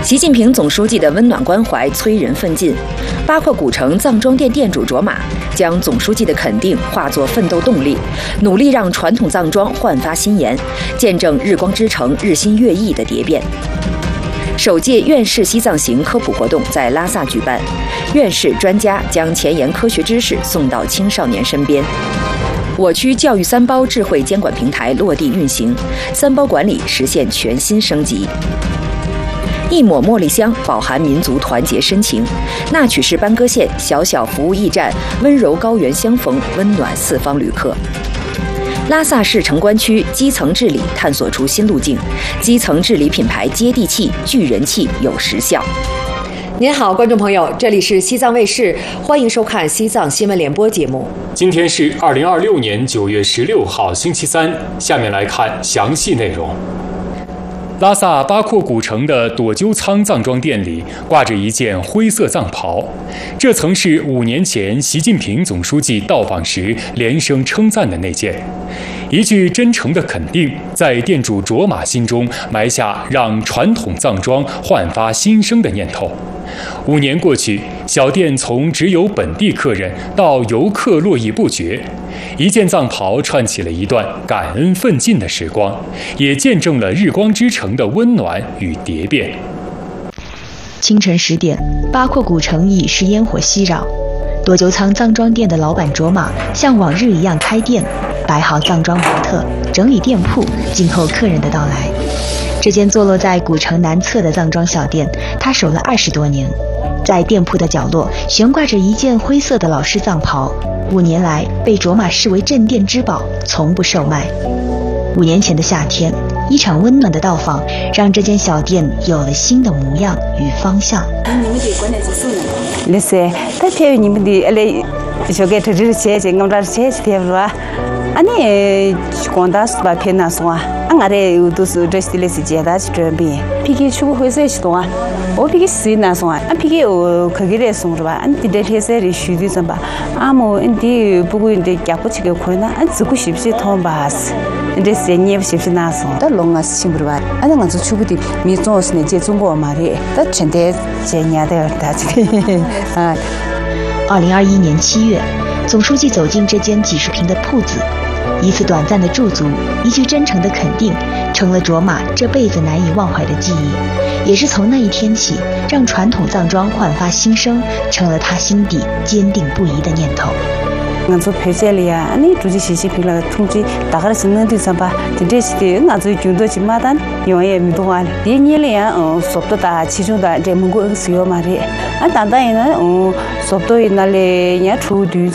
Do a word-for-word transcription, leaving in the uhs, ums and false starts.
习近平总书记的温暖关怀催人奋进。八廓古城藏庄店店主卓玛将总书记的肯定化作奋斗动力，努力让传统藏庄焕发新颜，见证日光之城日新月异的蝶变。首届院士西藏行科普活动在拉萨举办，院士专家将前沿科学知识送到青少年身边。我区教育三包智慧监管平台落地运行，三包管理实现全新升级。一抹茉莉香饱含民族团结深情，那曲市班戈县小小服务驿站，温柔高原相逢，温暖四方旅客。拉萨市城关区基层治理探索出新路径，基层治理品牌接地气、聚人气、有实效。您好，观众朋友，这里是西藏卫视，欢迎收看西藏新闻联播节目。 今天是二零二六年九月十六号，星期三。下面来看详细内容。拉萨八廓古城的朵鸠仓藏庄店里挂着一件灰色藏袍，这曾是五年前习近平总书记到访时连声称赞的那件。一句真诚的肯定，在店主卓玛心中埋下让传统藏庄焕发新生的念头。五年过去，小店从只有本地客人到游客络绎不绝，一件藏袍串起了一段感恩奋进的时光，也见证了日光之城的温暖与蝶变。 清晨十点，八廓古城已是烟火熙攘，朵鸠仓藏庄店的老板卓玛像往日一样开店，摆好藏装模特，整理店铺，静候客人的到来。这间坐落在古城南侧的藏庄小店，他守了二十多年。在店铺的角落悬挂着一件灰色的老式藏袍，五年来被卓玛视为镇店之宝，从不售卖。五年前的夏天，一场温暖的到访，让这间小店有了新的模样与方向。 你是他偏你们的嘞，就给他这些钱，我们这些钱对吧？啊，你光打是把偏拿送啊？俺这都是这些类似接待去准备，皮给出会些去动啊，我皮给谁拿送啊？俺皮给我可给来送是吧？俺这这些的需的怎么？俺们俺的不过俺的家不去个困难，俺自个是不是通巴士？俺这些你也是不是拿送？但龙啊是不是吧？俺那俺就出不的，米总是那接中国嘛的，但全得这年的大这个啊。 二零二一年七月，总书记走进这间几十平的铺子。一次短暂的驻足，一句真诚的肯定，成了卓玛这辈子难以忘怀的记忆。也是从那一天起，让传统藏庄焕发新生，成了他心底坚定不移的念头。 俺做陪在里啊，你主席习近平了通知，大概是能的上吧。今天是的，俺做军队去马丹，因为也没多完了。第二年里啊，嗯，说不大，其中的在蒙古是要嘛的，俺单单呢，嗯，说不到那里人家出队。